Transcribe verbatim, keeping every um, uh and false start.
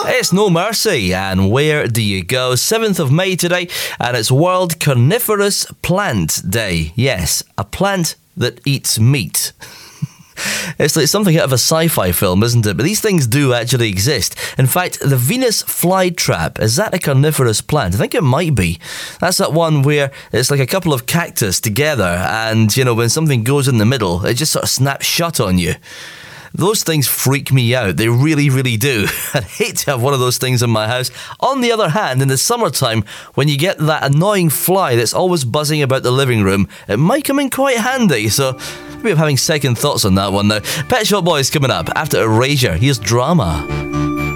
It's No Mercy, and Where Do You Go? seventh of May today, and it's World Carnivorous Plant Day. Yes, a plant that eats meat. It's like something out of a sci-fi film, isn't it? But these things do actually exist. In fact, the Venus flytrap, is that a carnivorous plant? I think it might be. That's that one where it's like a couple of cactus together, and, you know, when something goes in the middle, it just sort of snaps shut on you. Those things freak me out. They really, really do. I'd hate to have one of those things in my house. On the other hand, in the summertime, when you get that annoying fly that's always buzzing about the living room, it might come in quite handy. So maybe I'm having second thoughts on that one now. Pet Shop Boys coming up after Erasure. Here's Drama.